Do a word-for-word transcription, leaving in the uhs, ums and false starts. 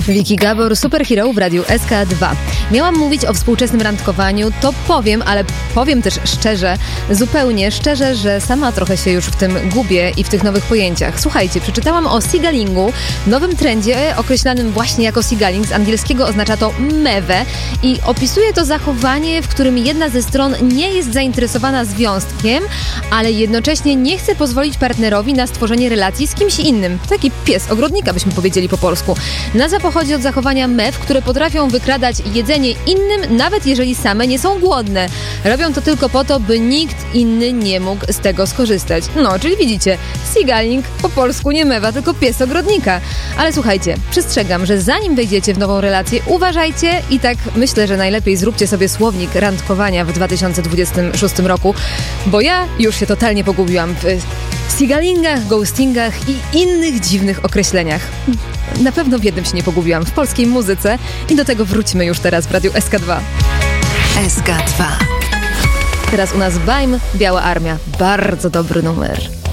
Wiki Gabor, Superhero w Radiu S K dwa. Miałam mówić o współczesnym randkowaniu, to powiem, ale powiem też szczerze, zupełnie szczerze, że sama trochę się już w tym gubię i w tych nowych pojęciach. Słuchajcie, przeczytałam o seagallingu, nowym trendzie określanym właśnie jako seagalling, z angielskiego oznacza to mewę i opisuje to zachowanie, w którym jedna ze stron nie jest zainteresowana związkiem, ale jednocześnie nie chce pozwolić partnerowi na stworzenie relacji z kimś innym. Taki pies ogrodnika, byśmy powiedzieli po polsku. Nazwa pochodzi od zachowania mew, które potrafią wykradać jedzenie innym, nawet jeżeli same nie są głodne. Robią to tylko po to, by nikt inny nie mógł z tego skorzystać. No, czyli widzicie, seagalling po polsku nie mewa, tylko pies ogrodnika. Ale słuchajcie, przestrzegam, że zanim wejdziecie w nową relację, uważajcie i tak myślę, że najlepiej zróbcie sobie słownik randkowania w dwa tysiące dwudziestym szóstym roku, bo ja już się totalnie pogubiłam w seagallingach, ghostingach i innych dziwnych określeniach. Na pewno w jednym się nie pogubiłam, w polskiej muzyce i do tego wróćmy już teraz w Radiu S K dwa. S K dwa. Teraz u nas Bajm, Biała Armia. Bardzo dobry numer.